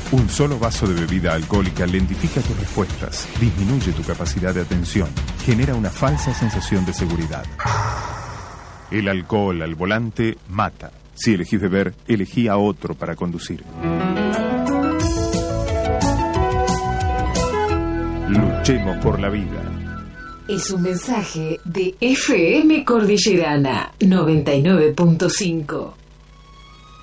Un solo vaso de bebida alcohólica lentifica tus respuestas, disminuye tu capacidad de atención, genera una falsa sensación de seguridad. El alcohol al volante mata. Si elegís beber, elegí a otro para conducir. Luchemos por la vida. Es un mensaje de FM Cordillerana 99.5.